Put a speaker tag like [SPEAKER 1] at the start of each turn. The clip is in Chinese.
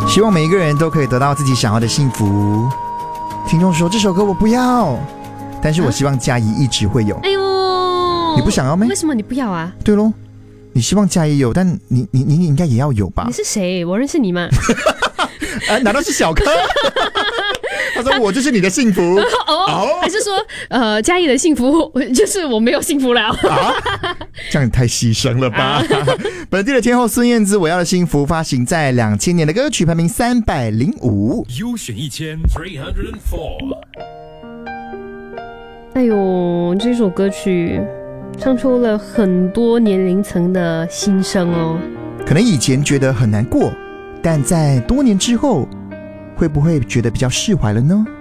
[SPEAKER 1] 希望每一个人都可以得到自己想要的幸福。听众说这首歌我不要，但是我希望嘉怡一直会有。
[SPEAKER 2] 哎呦，
[SPEAKER 1] 你不想要吗？
[SPEAKER 2] 为什么你不要啊？
[SPEAKER 1] 对咯，你希望嘉怡有，但你应该也要有吧？
[SPEAKER 2] 你是谁？我认识你吗？
[SPEAKER 1] 难道是小柯？他说我就是你的幸福
[SPEAKER 2] 还是说嘉义的幸福就是我没有幸福了
[SPEAKER 1] 这样也太牺牲了吧本地的天后孙燕姿我要的幸福发行在2000年的歌曲排名305，
[SPEAKER 3] 优选1304。
[SPEAKER 2] 哎呦，这首歌曲唱出了很多年龄层的心声哦。
[SPEAKER 1] 可能以前觉得很难过，但在多年之后会不会觉得比较释怀了呢？